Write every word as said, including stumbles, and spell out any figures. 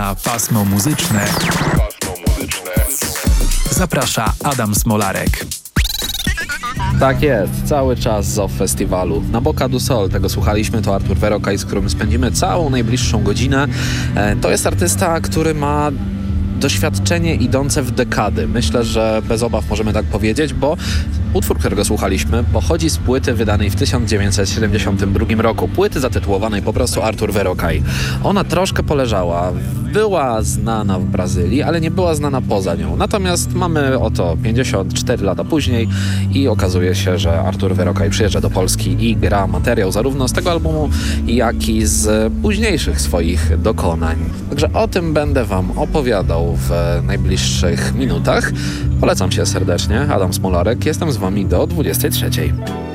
Na Pasmo Muzyczne zaprasza Adam Smolarek. Tak jest, cały czas z Off Festiwalu. Na Boca do Sol, tego słuchaliśmy, to Artur Verocaj, z którym spędzimy całą najbliższą godzinę. To jest artysta, który ma doświadczenie idące w dekady. Myślę, że bez obaw możemy tak powiedzieć, bo utwór, którego słuchaliśmy, pochodzi z płyty wydanej w tysiąc dziewięćset siedemdziesiątym drugim roku. Płyty zatytułowanej po prostu Artur Verocaj. Ona troszkę poleżała, była znana w Brazylii, ale nie była znana poza nią. Natomiast mamy oto pięćdziesiąt cztery lata później i okazuje się, że Artur Verocaj przyjeżdża do Polski i gra materiał zarówno z tego albumu, jak i z późniejszych swoich dokonań. Także o tym będę wam opowiadał w najbliższych minutach. Polecam się serdecznie, Adam Smolarek, jestem z wami do dwudziestej trzeciej.